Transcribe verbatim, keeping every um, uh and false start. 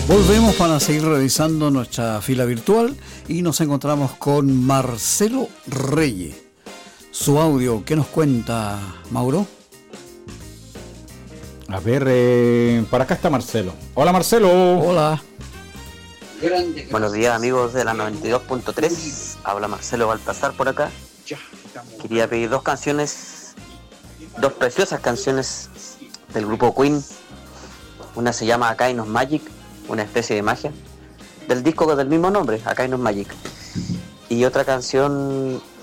Volvemos para seguir revisando nuestra fila virtual y nos encontramos con Marcelo Reyes. Su audio, ¿qué nos cuenta, Mauro? A ver, eh, para acá está Marcelo. Hola, Marcelo. Hola. Buenos días, amigos de la noventa y dos punto tres. Habla Marcelo Baltasar por acá. Quería pedir dos canciones, dos preciosas canciones del grupo Queen. Una se llama A Kind of Magic, una especie de magia, del disco del mismo nombre, A Kind of Magic. Y otra canción